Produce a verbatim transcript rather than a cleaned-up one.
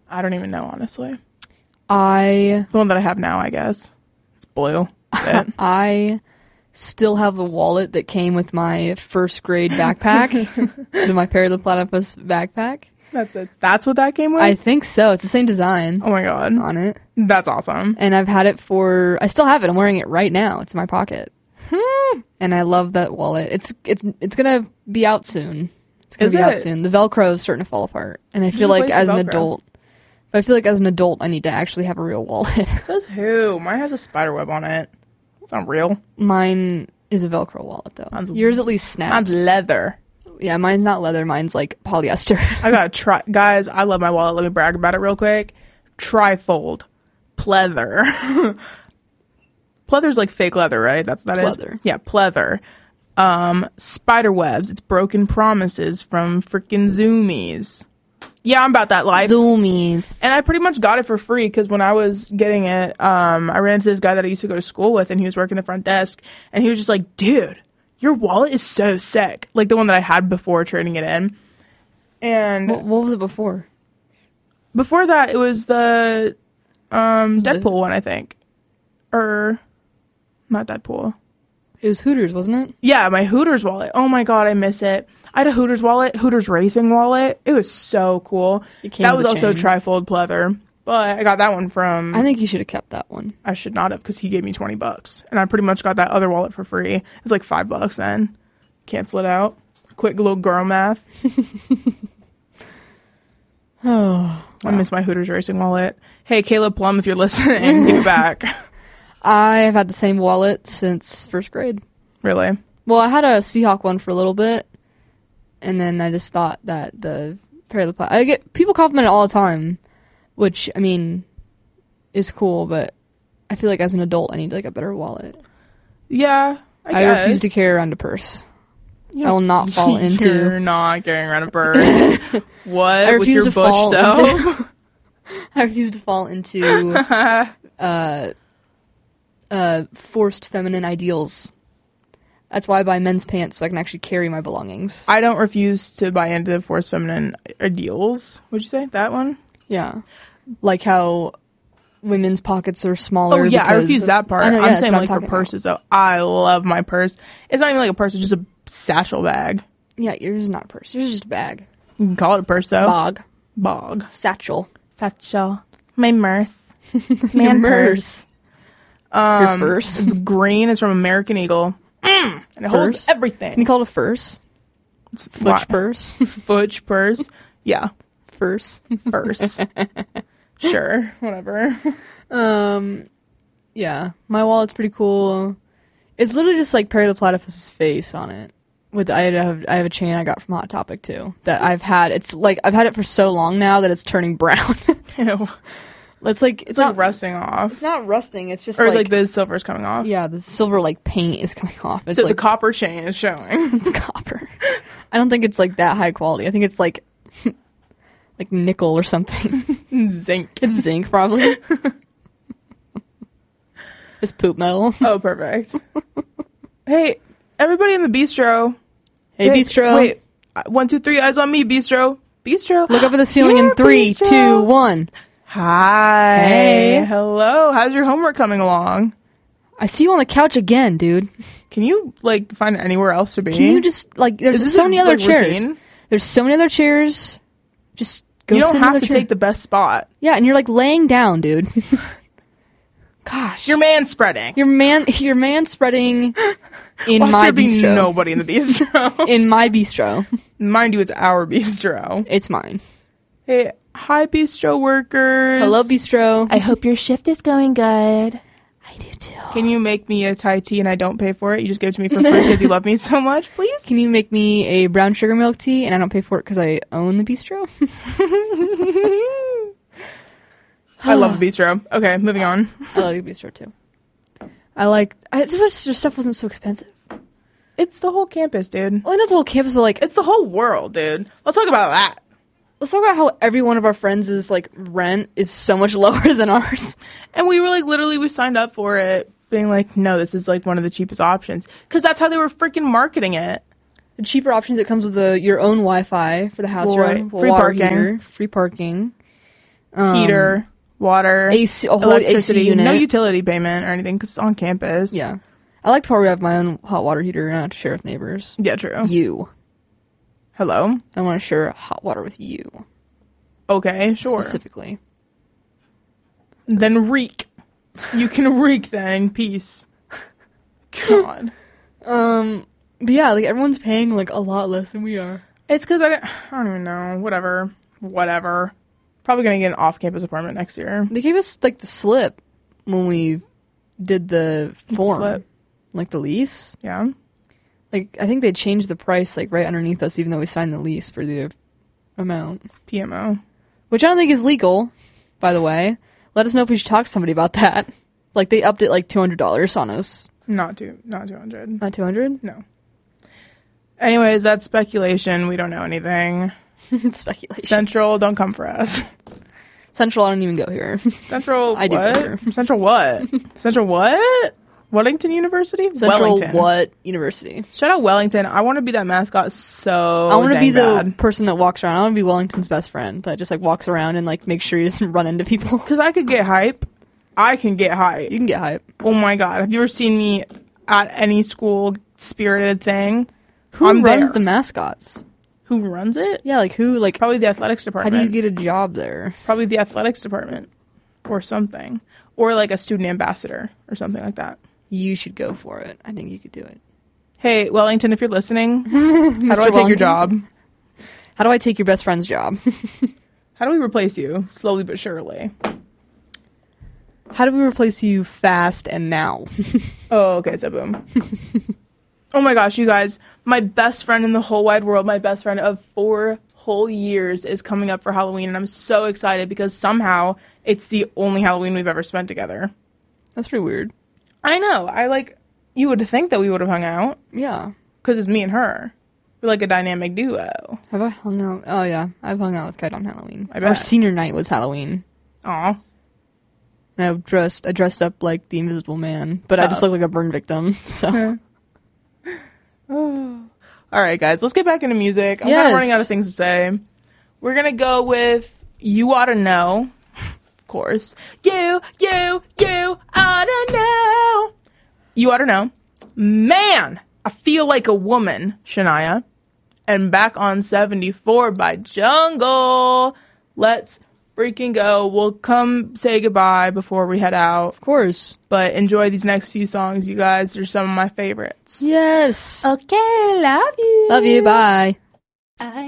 I don't even know, honestly. I The one that I have now, I guess. It's blue. That's it. I still have a wallet that came with my first grade backpack, with my Perry the Platypus backpack. That's it. That's what that came with? I think so. It's the same design Oh my god. on it. That's awesome. And I've had it for, I still have it. I'm wearing it right now. It's in my pocket. Hmm. And I love that wallet. It's it's it's going to be out soon. It's going Is to be out it? soon. The Velcro is starting to fall apart. And I should feel like replace as the an Velcro. adult, but I feel like as an adult, I need to actually have a real wallet. Says who? Mine has a spider web on it. It's not real. Mine is a Velcro wallet, though. Mine's- Yours at least snaps. Mine's leather. Yeah, mine's not leather. Mine's like polyester. I gotta try. Guys, I love my wallet. Let me brag about it real quick. Trifold. Pleather. Pleather's like fake leather, right? That's that is. Pleather. Yeah, pleather. Um, spider webs. It's broken promises from freaking Zoomies. Yeah, I'm about that life. Zoomies. And I pretty much got it for free because when I was getting it, um, I ran into this guy that I used to go to school with, and he was working the front desk, and he was just like, dude, your wallet is so sick. Like the one that I had before trading it in. And What, what was it before? before that, it was the um, the- Deadpool one, I think. Or, not Deadpool. It was Hooters, wasn't it? Yeah, my Hooters wallet. Oh my god, I miss it. I had a Hooters wallet, Hooters Racing wallet. It was so cool. It came That with was a also chain. trifold pleather. But I got that one from... I think you should have kept that one. I should not have because he gave me twenty bucks. And I pretty much got that other wallet for free. It was like five bucks then. Cancel it out. Quick little girl math. Oh, I miss my Hooters Racing wallet. Hey, Caleb Plum, if you're listening, give it back. I have had the same wallet since first grade. Really? Well, I had a Seahawk one for a little bit, and then I just thought that the Perry the Pla- I get people compliment it all the time, which I mean is cool, but I feel like as an adult I need like a better wallet. Yeah, I, I, guess. refuse to carry around a purse. You I will not fall You're into. not carrying around a purse. What? I With your refuse to bush fall self? into. I refuse to fall into uh, uh, forced feminine ideals. That's why I buy men's pants so I can actually carry my belongings. I don't refuse to buy into the forced feminine ideals. Would you say that one? Yeah, like how women's pockets are smaller. Oh yeah, I because refuse of- that part. I know, yeah, I'm that's saying what like for talking about. purses though. I love my purse. It's not even like a purse. It's just a satchel bag. Yeah, yours is not a purse. Yours is just a bag. You can call it a purse though. Bog. Bog. Satchel. Satchel. My mirth. Your Man purse. Um, Your purse. It's green. It's from American Eagle. Mm, and it holds Purse? everything. Can you call it a furse? It's Futch purse? Futch purse. Yeah. Furse. Purse. Sure. Whatever. Um, yeah. My wallet's pretty cool. It's literally just like Perry the Platypus's face on it. With I have I have a chain I got from Hot Topic too that I've had. It's like I've had it for so long now that it's turning brown. Ew. It's like it's, It's not like rusting off. It's not rusting. It's just Or like, like, the silver's coming off. yeah, the silver like paint is coming off. It's So like the copper chain is showing. it's copper. I don't think it's like that high quality. I think it's like like nickel or something. Zinc. It's zinc probably. It's poop metal. Oh, perfect. Hey, everybody in the bistro. Hey, Bistro. Wait. Uh, One, two, three, eyes on me, bistro. Bistro. Look up at the ceiling Yeah, in three, Bistro. two, one. Hi. Hey. Hello. How's your homework coming along? I see you on the couch again, dude. Can you, like, find anywhere else to be? Can you just like? Is There's this so a, many other like, chairs. routine? There's so many other chairs. Just go. You sit don't in have another to chair. take the best spot. Yeah, and you're like laying down, dude. Gosh, You're man spreading. Your man, your man spreading in Watch my there be bistro. nobody in the bistro. In my bistro, Mind you, it's our bistro. it's mine. Hey, hi, bistro workers. Hello, bistro. I hope your shift is going good. I do too. Can you make me a Thai tea and I don't pay for it? You just give it to me for free because you love me so much, please? Can you make me a brown sugar milk tea and I don't pay for it because I own the bistro? I love the bistro. Okay, moving on. I like the bistro too. I like. I just wish their stuff wasn't so expensive. It's the whole campus, dude. Well, I know it's a whole campus, but like, It's the whole world, dude. Let's talk about that. let's talk about how every one of our friends' like rent is so much lower than ours. And we were like, literally, we signed up for it, being like, no, this is like one of the cheapest options. Because that's how they were freaking marketing it. The cheaper options, it comes with the your own Wi-Fi for the house, Right. your own Free water parking. heater, free parking. Um, heater, water, A C, a whole electricity, A C unit. no utility payment or anything because it's on campus. Yeah. I like the part where I have my own hot water heater and I have to share with neighbors. Yeah, true. You. Hello? I want to share hot water with you. Okay, sure. Specifically. Then reek. You can reek then. Peace. God. Um, but yeah, like everyone's paying like a lot less than we are. It's because I, don't- I don't even know. Whatever. Whatever. Probably going to get an off-campus apartment next year. They gave us like the slip when we did the form. Slip. Like the lease. Yeah. Like, I think they changed the price like right underneath us even though we signed the lease for the amount. P M O. Which I don't think is legal, by the way. Let us know if we should talk to somebody about that. Like, they upped it like two hundred dollars on us. Not two. Not two hundred. Not two hundred? No. Anyways, that's speculation. We don't know anything. Speculation. Central, don't come for us. Central, I don't even go here. Central, I do what? go here. Central what? Central what? Wellington University? Central Wellington. what university? Shout out Wellington. I want to be that mascot so I want to be the bad. person that walks around. I want to be Wellington's best friend that just like walks around and like makes sure he doesn't run into people. Because I could get hype. I can get hype. You can get hype. Oh my god. Have you ever seen me at any school spirited thing? Who I'm runs there. the mascots? Who runs it? Yeah, like who? Like Probably the athletics how department. do you get a job there? Probably the athletics department. Or something. Or like a student ambassador or something like that. You should go for it. I think you could do it. Hey, Wellington, if you're listening, how do I take your job? How do I take your best friend's job? How do we replace you? Slowly but surely. How do we replace you fast and now? Oh, okay, so boom. Oh my gosh, you guys. My best friend in the whole wide world, my best friend of four whole years is coming up for Halloween, and I'm so excited because somehow it's the only Halloween we've ever spent together. That's pretty weird. I know. I like, you would think that we would have hung out Yeah. because it's me and her. We're like a dynamic duo. Have I hung out? Oh yeah, I've hung out with Kite on Halloween. I Our bet. senior night was Halloween, Aw. and I dressed. I dressed up like the Invisible Man, but I just Tough. look like a burn victim. So Oh. All right, guys, let's get back into music. I'm kind Yes. of running out of things to say. We're going to go with You Oughta Know, of course. You, you, you oughta know. You Oughta Know. Man, I Feel Like a Woman, Shania. And Back on seventy-four by Jungle. Let's freaking go. We'll come say goodbye before we head out. of course, But enjoy these next few songs, you guys. They're some of my favorites. yes. Okay, love you. Love you. Bye. I